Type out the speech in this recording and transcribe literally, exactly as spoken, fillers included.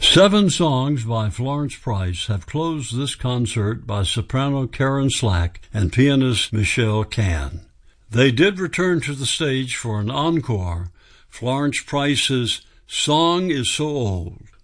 Seven songs by Florence Price have closed this concert by soprano Karen Slack and pianist Michelle Cann. They did return to the stage for an encore, Florence Price's Song is So Old.